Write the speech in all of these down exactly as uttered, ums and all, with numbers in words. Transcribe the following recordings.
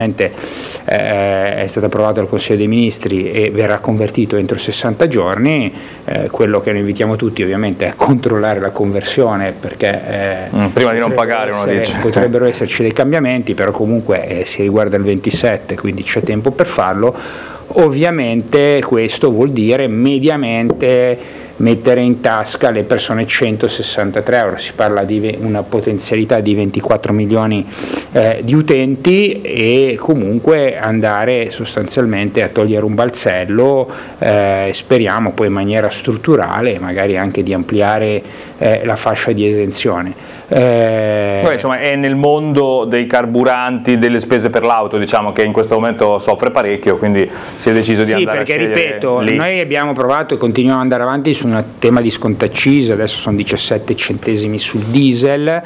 Eh, è stato approvato dal Consiglio dei Ministri e verrà convertito entro sessanta giorni. Eh, quello che noi invitiamo tutti ovviamente è a controllare la conversione, perché eh, mm, prima di non pagare essere, uno dice. potrebbero esserci dei cambiamenti, però comunque eh, si riguarda il ventisette, quindi c'è tempo per farlo. Ovviamente questo vuol dire mediamente mettere in tasca alle persone centosessantatré euro, si parla di una potenzialità di ventiquattro milioni eh, di utenti, e comunque andare sostanzialmente a togliere un balzello, eh, speriamo poi in maniera strutturale magari anche di ampliare eh, la fascia di esenzione. Eh, Beh, insomma, è nel mondo dei carburanti, delle spese per l'auto, diciamo, che in questo momento soffre parecchio, quindi si è deciso di sì, andare a perché, scegliere ripeto, lì. Noi abbiamo provato e continuiamo ad andare avanti su un tema di sconto acciso, adesso sono diciassette centesimi sul diesel,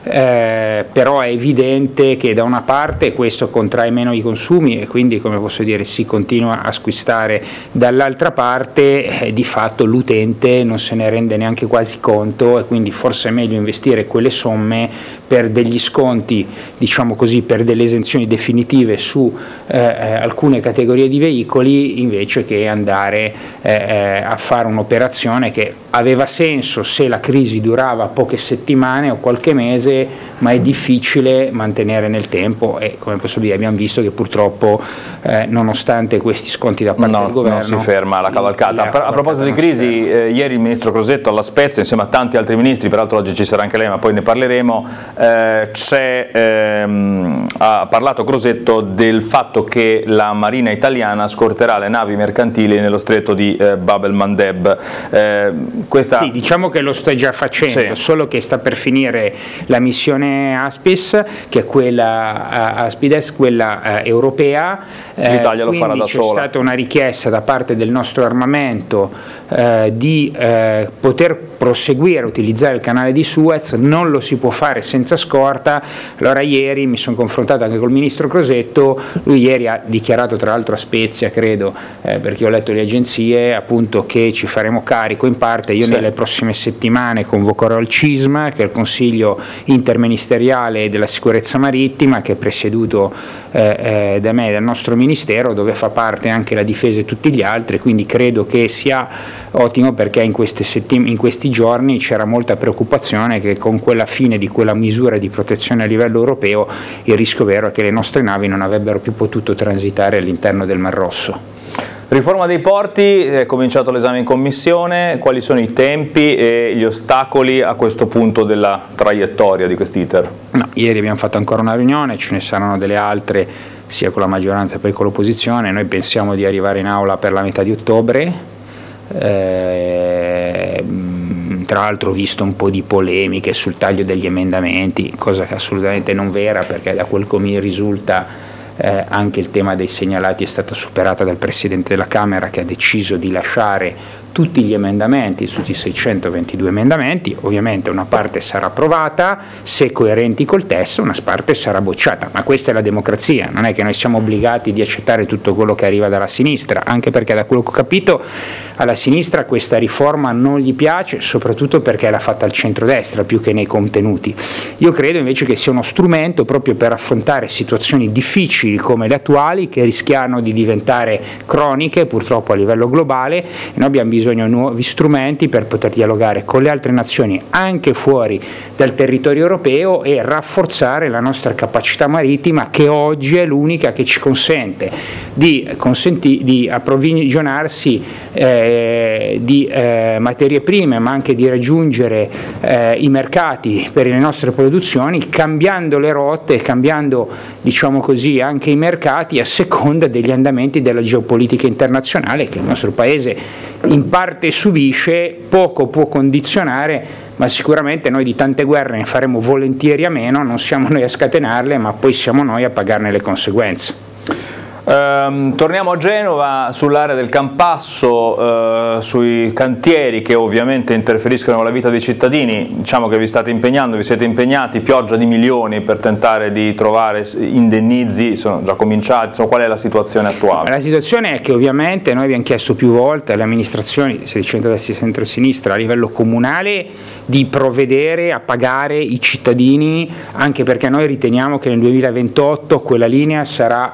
eh, però è evidente che da una parte questo contrae meno i consumi e quindi, come posso dire, si continua a squistare, dall'altra parte eh, di fatto l'utente non se ne rende neanche quasi conto, e quindi forse è meglio investire quelle somme per degli sconti, diciamo così, per delle esenzioni definitive su eh, alcune categorie di veicoli, invece che andare eh, a fare un'operazione che aveva senso se la crisi durava poche settimane o qualche mese, ma è difficile mantenere nel tempo, e come posso dire abbiamo visto che purtroppo eh, nonostante questi sconti da parte no, del governo non si ferma la cavalcata. La cavalcata a proposito di crisi, eh, ieri il ministro Crosetto alla Spezia insieme a tanti altri ministri, peraltro oggi ci sarà anche lei ma poi ne parleremo, eh, c'è, ehm, ha parlato Crosetto del fatto che la Marina italiana scorterà le navi mercantili nello stretto di eh, Bab el-Mandeb. Eh, questa... Sì, diciamo che lo sta già facendo, sì. Solo che sta per finire la missione Aspis, che è quella uh, Aspides, quella uh, europea. L'Italia eh, lo farà da sola. C'è stata una richiesta da parte del nostro armamento uh, di uh, poter proseguire a utilizzare il canale di Suez, non lo si può fare senza scorta. Allora ieri mi sono confrontato anche col ministro Crosetto, lui ieri ha dichiarato, tra l'altro a Spezia credo, eh, perché ho letto le agenzie, appunto che ci faremo carico in parte. Io sì. Nelle prossime settimane convocherò il CISMA, che è il Consiglio interministeriale della sicurezza marittima, che è presieduto eh, eh, da me e dal nostro ministero, dove fa parte anche la difesa e tutti gli altri, quindi credo che sia ottimo, perché in, queste settim- in questi giorni c'era molta preoccupazione che con quella fine di quella misura di protezione a livello europeo il rischio vero è che le nostre navi non avrebbero più potuto transitare all'interno del Mar Rosso. Riforma dei porti, è cominciato l'esame in commissione, quali sono i tempi e gli ostacoli a questo punto della traiettoria di quest'iter? No, ieri abbiamo fatto ancora una riunione, ce ne saranno delle altre sia con la maggioranza che con l'opposizione. Noi pensiamo di arrivare in aula per la metà di ottobre, eh, tra l'altro ho visto un po' di polemiche sul taglio degli emendamenti, cosa che assolutamente non vera, perché da quel che mi risulta Eh, anche il tema dei segnalati è stata superata dal Presidente della Camera, che ha deciso di lasciare tutti gli emendamenti, tutti i seicentoventidue emendamenti. Ovviamente una parte sarà approvata se coerenti col testo, una parte sarà bocciata, ma questa è la democrazia, non è che noi siamo obbligati di accettare tutto quello che arriva dalla sinistra, anche perché da quello che ho capito alla sinistra questa riforma non gli piace, soprattutto perché l'ha fatta al centrodestra più che nei contenuti. Io credo invece che sia uno strumento proprio per affrontare situazioni difficili come le attuali, che rischiano di diventare croniche purtroppo a livello globale, e noi abbiamo bisogno di nuovi strumenti per poter dialogare con le altre nazioni anche fuori dal territorio europeo e rafforzare la nostra capacità marittima, che oggi è l'unica che ci consente di, consenti, di approvvigionarsi eh, di eh, materie prime, ma anche di raggiungere eh, i mercati per le nostre produzioni, cambiando le rotte, cambiando, diciamo così, anche i mercati a seconda degli andamenti della geopolitica internazionale, che il nostro Paese in parte subisce, poco può condizionare, ma sicuramente noi di tante guerre ne faremo volentieri a meno, non siamo noi a scatenarle, ma poi siamo noi a pagarne le conseguenze. Um, torniamo a Genova, sull'area del Campasso, uh, sui cantieri che ovviamente interferiscono con la vita dei cittadini. Diciamo che vi state impegnando, vi siete impegnati, pioggia di milioni per tentare di trovare indennizi, sono già cominciati, so, qual è la situazione attuale? La situazione è che ovviamente noi abbiamo chiesto più volte alle amministrazioni, sia di centro-destra che centro-sinistra, a livello comunale, di provvedere a pagare i cittadini, anche perché noi riteniamo che nel duemilaventotto quella linea sarà